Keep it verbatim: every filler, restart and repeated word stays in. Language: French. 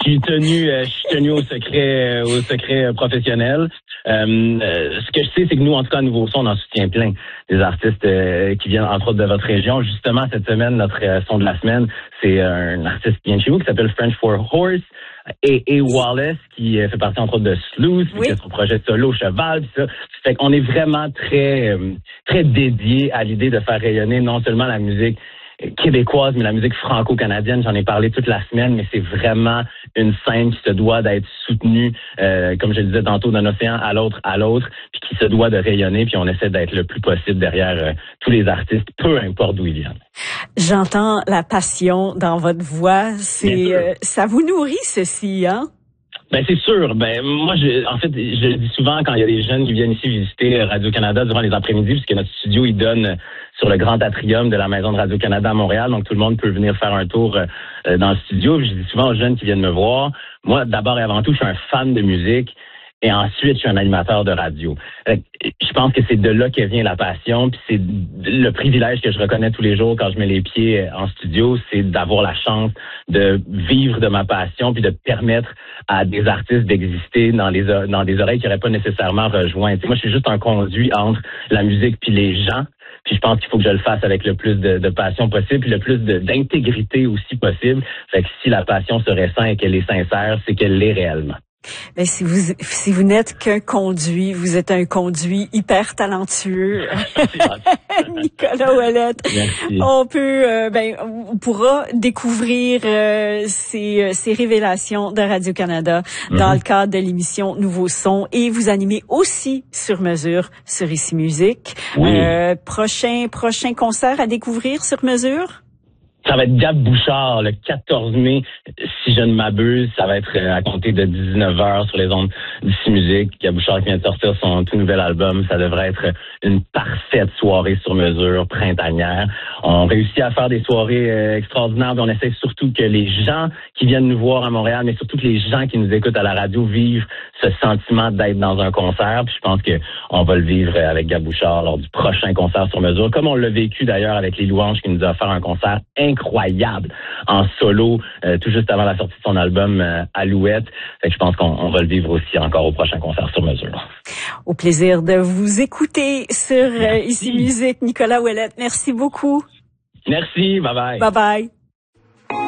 suis tenu, euh, je suis tenu au secret, euh, au secret professionnel. Euh, euh, ce que je sais, c'est que nous, en tout cas, à Nouveau Son, on en soutient plein des artistes euh, qui viennent, entre autres, de votre région. Justement, cette semaine, notre euh, son de la semaine, c'est euh, un artiste qui vient de chez vous, qui s'appelle French for Horse, et, et Wallace, qui euh, fait partie, entre autres, de Sleuth, oui. Qui a son projet solo Cheval, pis ça. Fait qu'on est vraiment très, euh, très dédié à l'idée de faire rayonner non seulement la musique québécoise, mais la musique franco-canadienne. J'en ai parlé toute la semaine, mais c'est vraiment une scène qui se doit d'être soutenue, euh, comme je le disais tantôt, d'un océan à l'autre, à l'autre, puis qui se doit de rayonner, puis on essaie d'être le plus possible derrière euh, tous les artistes, peu importe d'où ils viennent. J'entends la passion dans votre voix. C'est, euh, ça vous nourrit, ceci, hein? Ben c'est sûr. Ben moi, je, en fait, je le dis souvent quand il y a des jeunes qui viennent ici visiter Radio-Canada durant les après-midi, puisque notre studio il donne sur le grand atrium de la maison de Radio-Canada à Montréal, donc tout le monde peut venir faire un tour euh, dans le studio. Puis je dis souvent aux jeunes qui viennent me voir, moi, d'abord et avant tout, je suis un fan de musique. Et ensuite, je suis un animateur de radio. Je pense que c'est de là que vient la passion. Puis c'est le privilège que je reconnais tous les jours quand je mets les pieds en studio, c'est d'avoir la chance de vivre de ma passion puis de permettre à des artistes d'exister dans les dans des oreilles qui n'auraient pas nécessairement rejoint. T'sais, moi, je suis juste un conduit entre la musique puis les gens. Puis je pense qu'il faut que je le fasse avec le plus de, de passion possible, puis le plus de, d'intégrité aussi possible. Fait que si la passion se ressent et qu'elle est sincère, c'est qu'elle l'est réellement. Mais si vous si vous n'êtes qu'un conduit, vous êtes un conduit hyper talentueux. Nicolas Ouellette. Merci. On peut euh, ben on pourra découvrir euh, ces ces révélations de Radio-Canada mm-hmm. dans le cadre de l'émission Nouveau Son, et vous animez aussi Sur mesure sur Ici Musique. Oui. Euh, prochain prochain concert à découvrir sur mesure? Ça va être Gab Bouchard le quatorze mai, si je ne m'abuse. Ça va être à compter de dix-neuf heures sur les ondes d'Ici Musique. Gab Bouchard qui vient de sortir son tout nouvel album. Ça devrait être une parfaite soirée sur mesure printanière. On réussit à faire des soirées euh, extraordinaires. On essaie surtout que les gens qui viennent nous voir à Montréal, mais surtout que les gens qui nous écoutent à la radio vivent ce sentiment d'être dans un concert. Puis je pense que on va le vivre avec Gab Bouchard lors du prochain concert sur mesure, comme on l'a vécu d'ailleurs avec Les Louanges qui nous a offert un concert incroyable en solo euh, tout juste avant la sortie de son album euh, Alouette. Fait que je pense qu'on on va le vivre aussi encore au prochain concert sur mesure. Au plaisir de vous écouter sur euh, Ici Musique. Nicolas Ouellette, merci beaucoup. Merci, bye bye. Bye bye.